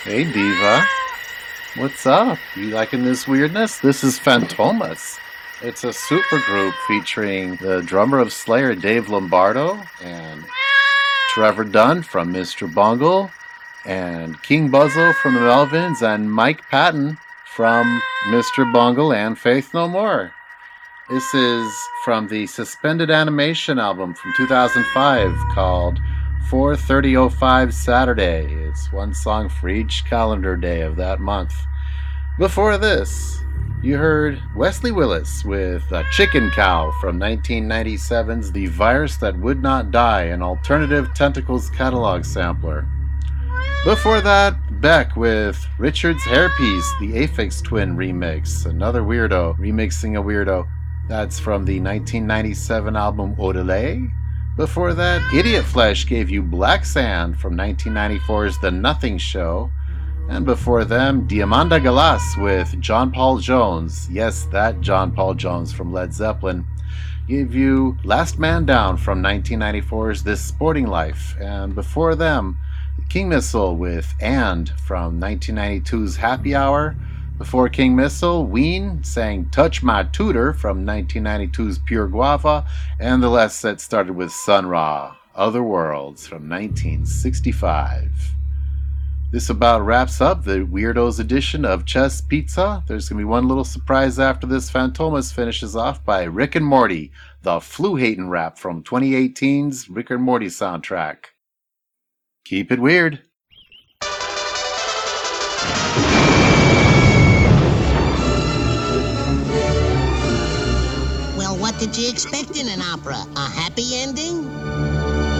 Hey, Diva. What's up? You liking this weirdness? This is Fantomas. It's a supergroup featuring the drummer of Slayer, Dave Lombardo, and Trevor Dunn from Mr. Bungle, and King Buzzo from the Melvins, and Mike Patton from Mr. Bungle and Faith No More. This is from the Suspended Animation album from 2005 called 4/30/05 Saturday. It's one song for each calendar day of that month. Before this, you heard Wesley Willis with a Chicken Cow from 1997's The Virus That Would Not Die, an alternative Tentacles catalog sampler. Before that, Beck with Richard's Hairpiece, the Aphex Twin remix, another weirdo remixing a weirdo. That's from the 1997 album Odelay. Before that, Idiot Flesh gave you Black Sand from 1994's The Nothing Show. And before them, Diamanda Galas with John Paul Jones. Yes, that John Paul Jones from Led Zeppelin. Gave you Last Man Down from 1994's This Sporting Life. And before them, King Missile with And from 1992's Happy Hour. Before King Missile, Ween sang Touch My Tutor from 1992's Pure Guava. And the last set started with Sun Ra, Other Worlds from 1965. This about wraps up the Weirdos edition of Chess Pizza. There's going to be one little surprise after this. Fantomas finishes off by Rick and Morty, the flu-hating rap from 2018's Rick and Morty soundtrack. Keep it weird. Well, what did you expect in an opera? A happy ending?